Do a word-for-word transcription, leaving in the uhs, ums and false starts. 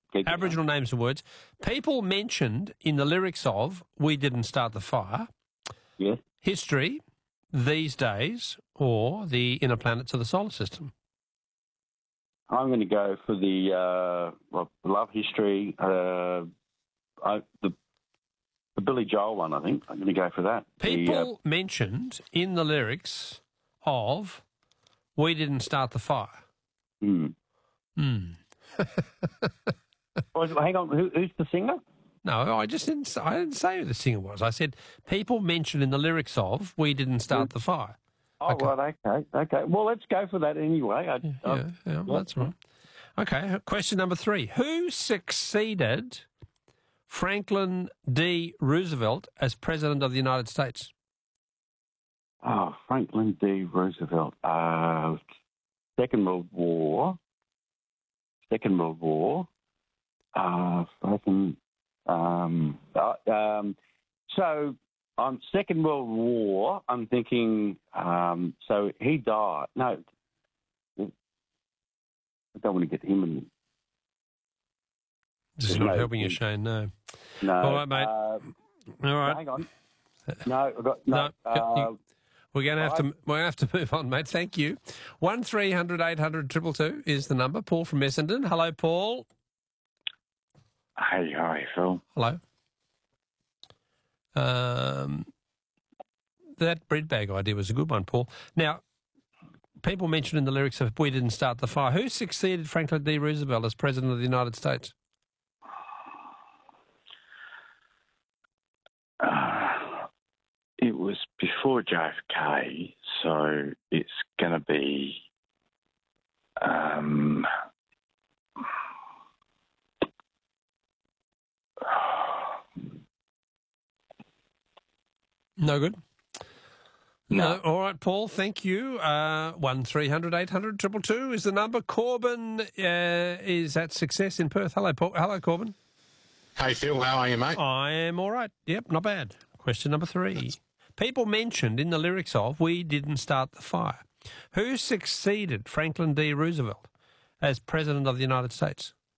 Keep going. Aboriginal names and words. People mentioned in the lyrics of We Didn't Start the Fire, Yes. history, these days, or the inner planets of the solar system. I'm going to go for the uh, well, love history, uh, I, the the Billy Joel one. I think I'm going to go for that. People The, uh, mentioned in the lyrics of We Didn't Start the Fire. hmm. Hmm. Oh, hang on, Who, who's the singer? No, I just didn't. I didn't say who the singer was. I said people mentioned in the lyrics of "We Didn't Start the Fire." Oh, Okay. right, okay, okay. Well, let's go for that anyway. I, Yeah, I, yeah, yeah, that's right. Okay, question number three: Who succeeded Franklin D. Roosevelt as President of the United States? Oh, Franklin D. Roosevelt. Uh, Second World War. Second World War. Uh, Franklin. Um, uh, um, so on Second World War, I'm thinking. Um, so he died. No, I don't want to get him in. This is No, not helping you, he- Shane. No. No. All right, mate. Uh, All right. Hang on. No, I've got, no. No, uh, you- We're going to have to. We're going to have to move on, mate. Thank you. One three hundred eight hundred triple two is the number. Paul from Essendon. Hello, Paul. Hey, hi, Phil. Hello. Um, that bread bag idea was a good one, Paul. Now, people mentioned in the lyrics of "We Didn't Start the Fire." Who succeeded Franklin D. Roosevelt as President of the United States? Uh, it was before J F K, so it's going to be. Um, No good. No. No. All right, Paul. Thank you. Uh, one three hundred eight hundred triple two is the number. Corbin uh, is at Success in Perth. Hello, Paul. Hello, Corbin. Hey, Phil, how are you, mate? I am all right. Yep, not bad. Question number three. People mentioned in the lyrics of "We Didn't Start the Fire." Who succeeded Franklin D. Roosevelt as President of the United States?